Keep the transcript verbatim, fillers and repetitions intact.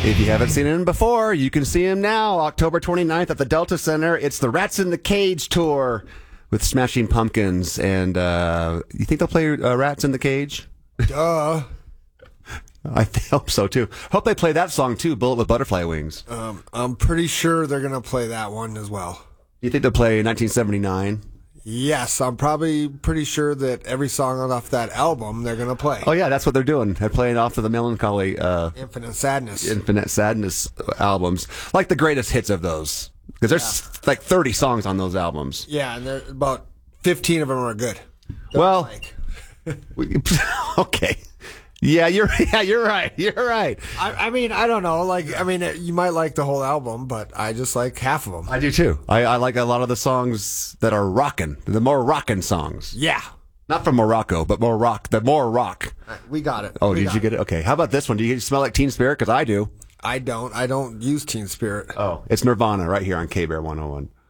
If you haven't seen him before, you can see him now, October twenty-ninth at the Delta Center. It's the Rats in the Cage tour with Smashing Pumpkins. And uh, you think they'll play uh, Rats in the Cage? Duh. I hope so, too. Hope they play that song, too, Bullet with Butterfly Wings. Um, I'm pretty sure they're going to play that one as well. You think they'll play nineteen seventy-nine? Yes, I'm probably pretty sure that every song off that album they're going to play. Oh, yeah, that's what they're doing. They're playing off of the Melancholy uh, Infinite Sadness. Infinite Sadness albums. Like the greatest hits of those. Because there's yeah. like thirty songs on those albums. Yeah, and about fifteen of them are good. They're well, like... okay. Yeah, you're yeah, you're right. You're right. I, I mean, I don't know. Like, I mean, you might like the whole album, but I just like half of them. I do too. I, I like a lot of the songs that are rockin', the more rockin' songs. Yeah, not from Morocco, but more rock. The more rock. We got it. Oh, we did you get it? Okay. How about this one? Do you smell like Teen Spirit? Because I do. I don't. I don't use Teen Spirit. Oh, it's Nirvana right here on K-Bear one oh one.